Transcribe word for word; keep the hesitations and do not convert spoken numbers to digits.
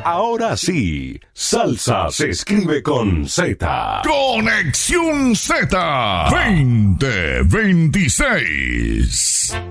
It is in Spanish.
Ahora sí, salsa se escribe con Z. Conexión Z veinte veintiséis.